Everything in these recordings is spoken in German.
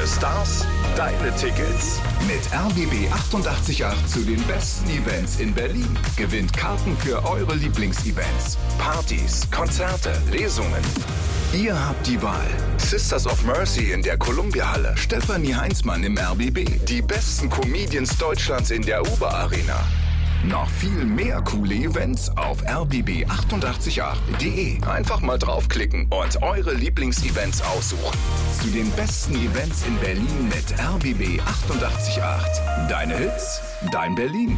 Deine Stars, deine Tickets. Mit RBB 888 zu den besten Events in Berlin. Gewinnt Karten für eure Lieblingsevents. Partys, Konzerte, Lesungen. Ihr habt die Wahl. Sisters of Mercy in der Columbia-Halle. Stefanie Heinzmann im RBB. Die besten Comedians Deutschlands in der Uber-Arena. Noch viel mehr coole Events auf rbb888.de. Einfach mal draufklicken und eure Lieblingsevents aussuchen. Zu den besten Events in Berlin mit RBB 888. Deine Hits, dein Berlin.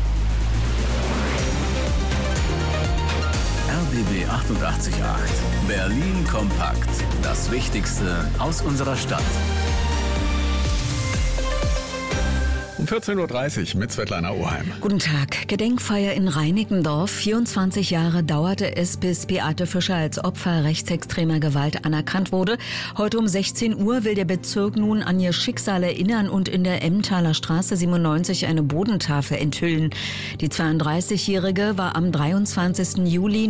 RBB 888. Berlin kompakt. Das Wichtigste aus unserer Stadt. Um 14.30 Uhr mit Svetlana Oheim. Guten Tag. Gedenkfeier in Reinickendorf. 24 Jahre dauerte es, bis Beate Fischer als Opfer rechtsextremer Gewalt anerkannt wurde. Heute um 16 Uhr will der Bezirk nun an ihr Schicksal erinnern und in der Emmentaler Straße 97 eine Bodentafel enthüllen. Die 32-Jährige war am 23. Juli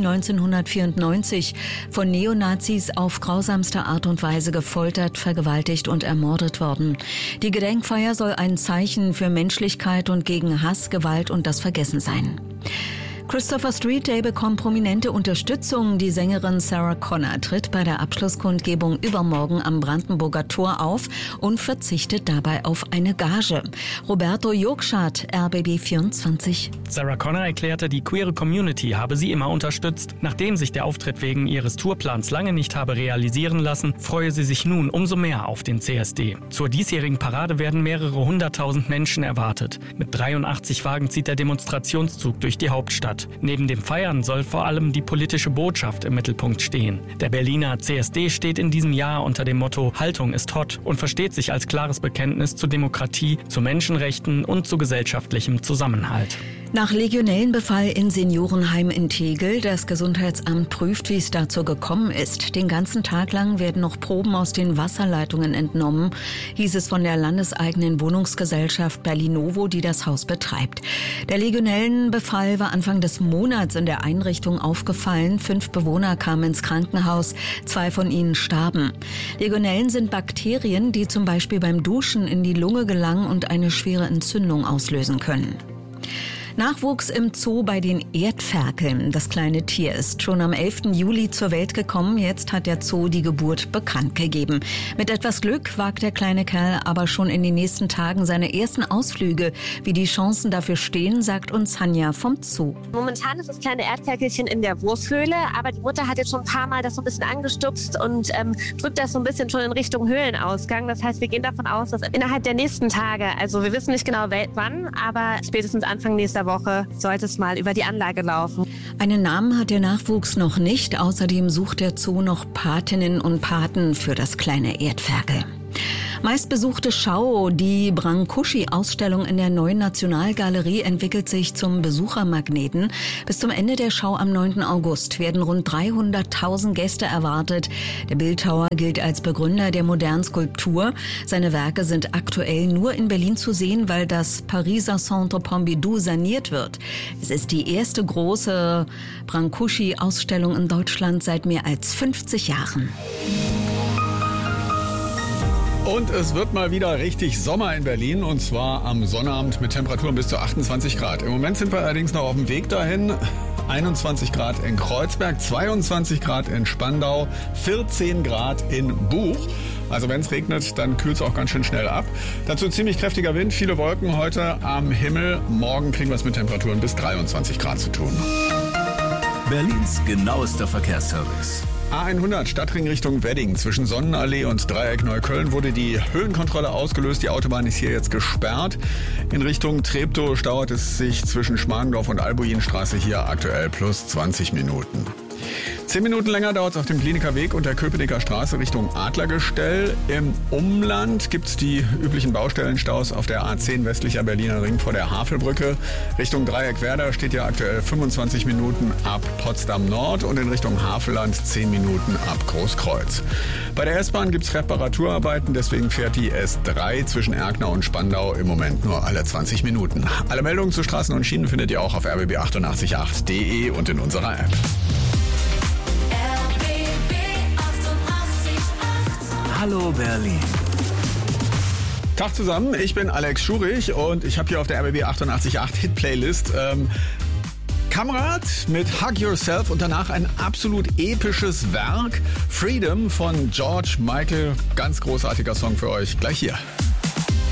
1994 von Neonazis auf grausamste Art und Weise gefoltert, vergewaltigt und ermordet worden. Die Gedenkfeier soll ein Zeichen für Menschlichkeit und gegen Hass, Gewalt und das Vergessen sein. Christopher Street Day bekommt prominente Unterstützung. Die Sängerin Sarah Connor tritt bei der Abschlusskundgebung übermorgen am Brandenburger Tor auf und verzichtet dabei auf eine Gage. Roberto Jokschat, RBB 24. Sarah Connor erklärte, die queere Community habe sie immer unterstützt. Nachdem sich der Auftritt wegen ihres Tourplans lange nicht habe realisieren lassen, freue sie sich nun umso mehr auf den CSD. Zur diesjährigen Parade werden mehrere 100.000 Menschen erwartet. Mit 83 Wagen zieht der Demonstrationszug durch die Hauptstadt. Neben dem Feiern soll vor allem die politische Botschaft im Mittelpunkt stehen. Der Berliner CSD steht in diesem Jahr unter dem Motto Haltung ist hot und versteht sich als klares Bekenntnis zur Demokratie, zu Menschenrechten und zu gesellschaftlichem Zusammenhalt. Nach Legionellenbefall in Seniorenheim in Tegel. Das Gesundheitsamt prüft, wie es dazu gekommen ist. Den ganzen Tag lang werden noch Proben aus den Wasserleitungen entnommen, hieß es von der landeseigenen Wohnungsgesellschaft Berlinovo, die das Haus betreibt. Der Legionellenbefall war Anfang des Monats in der Einrichtung aufgefallen. 5 Bewohner kamen ins Krankenhaus, 2 von ihnen starben. Legionellen sind Bakterien, die zum Beispiel beim Duschen in die Lunge gelangen und eine schwere Entzündung auslösen können. Nachwuchs im Zoo bei den Erdferkeln. Das kleine Tier ist schon am 11. Juli zur Welt gekommen. Jetzt hat der Zoo die Geburt bekannt gegeben. Mit etwas Glück wagt der kleine Kerl aber schon in den nächsten Tagen seine ersten Ausflüge. Wie die Chancen dafür stehen, sagt uns Hanja vom Zoo. Momentan ist das kleine Erdferkelchen in der Wurfhöhle, aber die Mutter hat jetzt schon ein paar Mal das so ein bisschen angestupst und drückt das so ein bisschen schon in Richtung Höhlenausgang. Das heißt, wir gehen davon aus, dass innerhalb der nächsten Tage, also wir wissen nicht genau wann, aber spätestens Anfang nächster Woche sollte es mal über die Anlage laufen. Einen Namen hat der Nachwuchs noch nicht. Außerdem sucht der Zoo noch Patinnen und Paten für das kleine Erdferkel. Meistbesuchte Schau, die Brancusi-Ausstellung in der Neuen Nationalgalerie entwickelt sich zum Besuchermagneten. Bis zum Ende der Schau am 9. August werden rund 300.000 Gäste erwartet. Der Bildhauer gilt als Begründer der modernen Skulptur. Seine Werke sind aktuell nur in Berlin zu sehen, weil das Pariser Centre Pompidou saniert wird. Es ist die erste große Brancusi-Ausstellung in Deutschland seit mehr als 50 Jahren. Und es wird mal wieder richtig Sommer in Berlin, und zwar am Sonnabend mit Temperaturen bis zu 28 Grad. Im Moment sind wir allerdings noch auf dem Weg dahin. 21 Grad in Kreuzberg, 22 Grad in Spandau, 14 Grad in Buch. Also wenn es regnet, dann kühlt es auch ganz schön schnell ab. Dazu ziemlich kräftiger Wind, viele Wolken heute am Himmel. Morgen kriegen wir es mit Temperaturen bis 23 Grad zu tun. Berlins genauester Verkehrsservice. A100 Stadtring Richtung Wedding. Zwischen Sonnenallee und Dreieck Neukölln wurde die Höhenkontrolle ausgelöst. Die Autobahn ist hier jetzt gesperrt. In Richtung Treptow staut es sich zwischen Schmargendorf und Albuinstraße hier aktuell plus 20 Minuten. 10 Minuten länger dauert es auf dem Kliniker Weg und der Köpenicker Straße Richtung Adlergestell. Im Umland gibt es die üblichen Baustellenstaus auf der A10 westlicher Berliner Ring vor der Havelbrücke. Richtung Dreieck-Werder steht ja aktuell 25 Minuten ab Potsdam Nord und in Richtung Havelland 10 Minuten ab Großkreuz. Bei der S-Bahn gibt es Reparaturarbeiten, deswegen fährt die S3 zwischen Erkner und Spandau im Moment nur alle 20 Minuten. Alle Meldungen zu Straßen und Schienen findet ihr auch auf rbb888.de und in unserer App. Hallo Berlin. Tag zusammen, ich bin Alex Schurich und ich habe hier auf der RBB 88.8 Hit-Playlist Kamerad mit Hug Yourself und danach ein absolut episches Werk, Freedom von George Michael. Ganz großartiger Song für euch, gleich hier.